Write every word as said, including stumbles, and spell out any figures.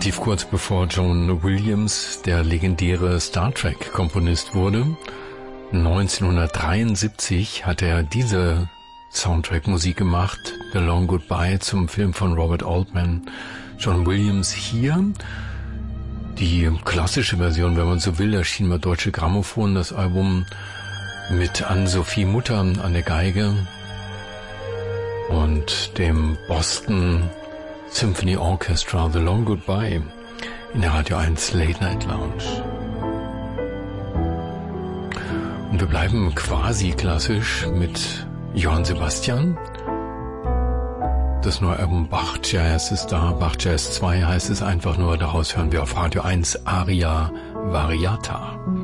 relativ kurz bevor John Williams der legendäre Star Trek-Komponist wurde. neunzehnhundertdreiundsiebzig hat er diese Soundtrack-Musik gemacht, The Long Goodbye, zum Film von Robert Altman. John Williams hier. Die klassische Version, wenn man so will, erschien bei Deutsche Grammophon, das Album mit Ann-Sophie Mutter an der Geige und dem Boston Symphony Orchestra, The Long Goodbye, in der Radio eins Late Night Lounge. Und wir bleiben quasi klassisch mit Johann Sebastian. Das neue Album Bach Jazz ist da. Bach Jazz zwei heißt es einfach nur. Daraus hören wir auf Radio eins Aria Variata.